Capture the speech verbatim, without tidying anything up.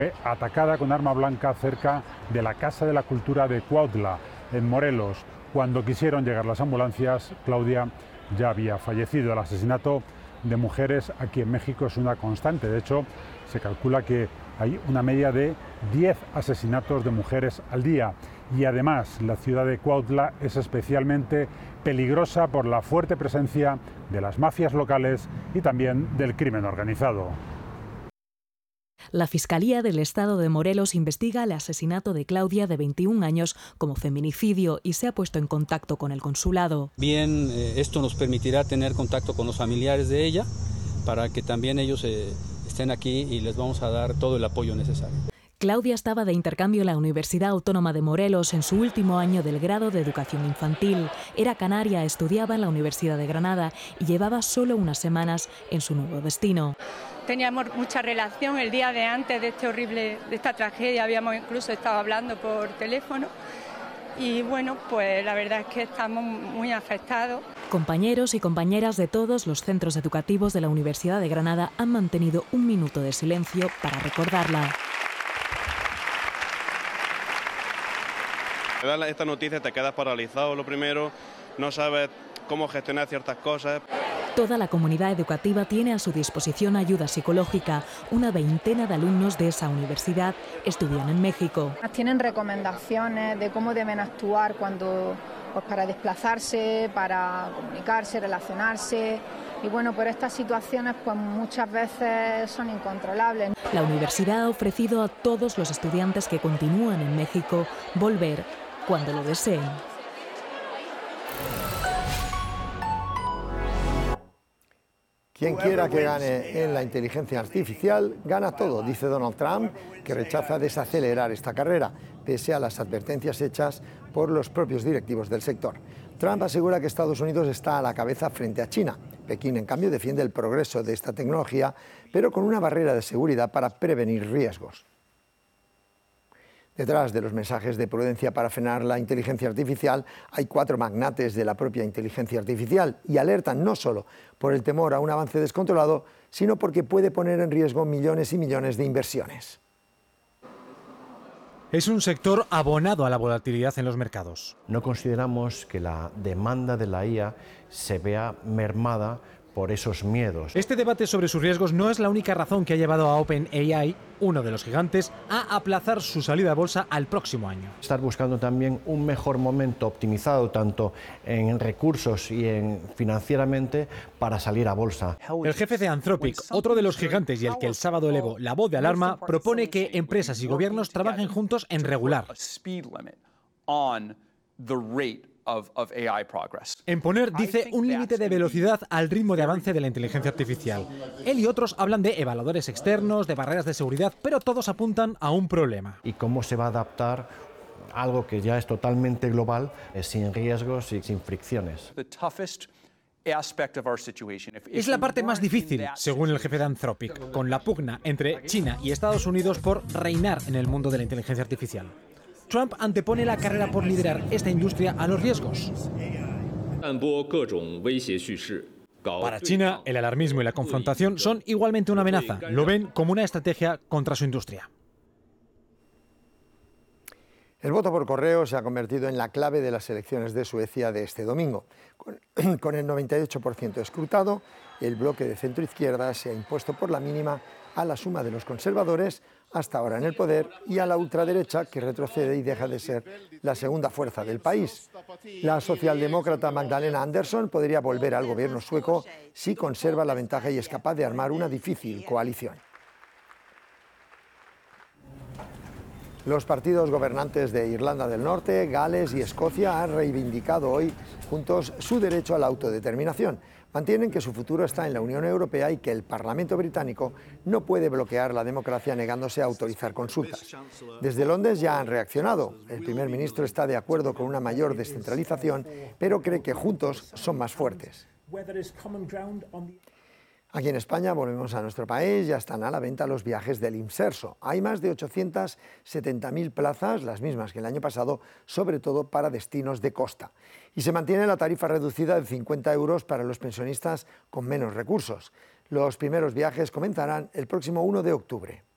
Atacada con arma blanca cerca de la Casa de la Cultura de Cuautla, en Morelos. Cuando quisieron llegar las ambulancias, Claudia ya había fallecido. El asesinato de mujeres aquí en México es una constante. De hecho, se calcula que hay una media de diez asesinatos de mujeres al día. Y además, la ciudad de Cuautla es especialmente peligrosa por la fuerte presencia de las mafias locales y también del crimen organizado. La Fiscalía del Estado de Morelos investiga el asesinato de Claudia, de veintiún años, como feminicidio y se ha puesto en contacto con el consulado. Bien, eh, esto nos permitirá tener contacto con los familiares de ella para que también ellos eh, estén aquí y les vamos a dar todo el apoyo necesario. Claudia estaba de intercambio en la Universidad Autónoma de Morelos en su último año del grado de Educación Infantil. Era canaria, estudiaba en la Universidad de Granada y llevaba solo unas semanas en su nuevo destino. Teníamos mucha relación el día de antes de este horrible, de esta tragedia, habíamos incluso estado hablando por teléfono y bueno, pues la verdad es que estamos muy afectados. Compañeros y compañeras de todos los centros educativos de la Universidad de Granada han mantenido un minuto de silencio para recordarla. Te das esta noticia, te quedas paralizado, lo primero, no sabes cómo gestionar ciertas cosas. Toda la comunidad educativa tiene a su disposición ayuda psicológica. Una veintena de alumnos de esa universidad estudian en México. Tienen recomendaciones de cómo deben actuar cuando, pues, para desplazarse, para comunicarse, relacionarse. Y bueno, por estas situaciones pues muchas veces son incontrolables. La universidad ha ofrecido a todos los estudiantes que continúan en México volver cuando lo deseen. Quien quiera que gane en la inteligencia artificial, gana todo, dice Donald Trump, que rechaza desacelerar esta carrera, pese a las advertencias hechas por los propios directivos del sector. Trump asegura que Estados Unidos está a la cabeza frente a China. Pekín, en cambio, defiende el progreso de esta tecnología, pero con una barrera de seguridad para prevenir riesgos. Detrás de los mensajes de prudencia para frenar la inteligencia artificial hay cuatro magnates de la propia inteligencia artificial y alertan no solo por el temor a un avance descontrolado, sino porque puede poner en riesgo millones y millones de inversiones. Es un sector abonado a la volatilidad en los mercados. No consideramos que la demanda de la I A se vea mermada por esos miedos. Este debate sobre sus riesgos no es la única razón que ha llevado a OpenAI, uno de los gigantes, a aplazar su salida a bolsa al próximo año. Estar buscando también un mejor momento optimizado tanto en recursos y en financieramente para salir a bolsa. El jefe de Anthropic, otro de los gigantes y el que el sábado elevó la voz de alarma, propone que empresas y gobiernos trabajen juntos en regular. En poner, dice, un límite de velocidad al ritmo de avance de la inteligencia artificial. Él y otros hablan de evaluadores externos, de barreras de seguridad, pero todos apuntan a un problema. ¿Y cómo se va a adaptar algo que ya es totalmente global, sin riesgos y sin fricciones? Es la parte más difícil, según el jefe de Anthropic, con la pugna entre China y Estados Unidos por reinar en el mundo de la inteligencia artificial. Trump antepone la carrera por liderar esta industria a los riesgos. Para China, el alarmismo y la confrontación son igualmente una amenaza. Lo ven como una estrategia contra su industria. El voto por correo se ha convertido en la clave de las elecciones de Suecia de este domingo. Con, con el noventa y ocho por ciento escrutado, el bloque de centro-izquierda se ha impuesto por la mínima a la suma de los conservadores, hasta ahora en el poder, y a la ultraderecha, que retrocede y deja de ser la segunda fuerza del país. La socialdemócrata Magdalena Andersson podría volver al gobierno sueco si conserva la ventaja y es capaz de armar una difícil coalición. Los partidos gobernantes de Irlanda del Norte, Gales y Escocia han reivindicado hoy juntos su derecho a la autodeterminación. Mantienen que su futuro está en la Unión Europea y que el Parlamento británico no puede bloquear la democracia negándose a autorizar consultas. Desde Londres ya han reaccionado. El primer ministro está de acuerdo con una mayor descentralización, pero cree que juntos son más fuertes. Aquí en España, volvemos a nuestro país, ya están a la venta los viajes del Imserso. Hay más de ochocientas setenta mil plazas, las mismas que el año pasado, sobre todo para destinos de costa. Y se mantiene la tarifa reducida de cincuenta euros para los pensionistas con menos recursos. Los primeros viajes comenzarán el próximo uno de octubre.